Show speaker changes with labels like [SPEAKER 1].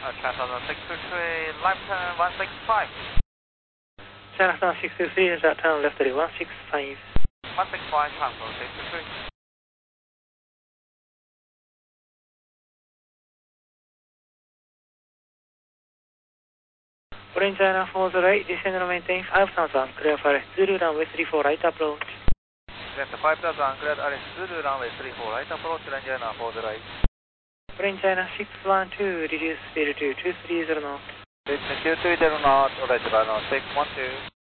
[SPEAKER 1] China 623, left turn 165.
[SPEAKER 2] China 623, right turn left 165.
[SPEAKER 1] 165, China 623.
[SPEAKER 2] Orange China 40, descend and maintain 5000, clear for Zulu runway 34, right approach.
[SPEAKER 1] Left 5000, cleared RS Zulu runway 34, right approach, Orange China 40.
[SPEAKER 2] Orange China 612, reduce speed to 230 knots.
[SPEAKER 1] Reduce 230 knots, Orange China 612.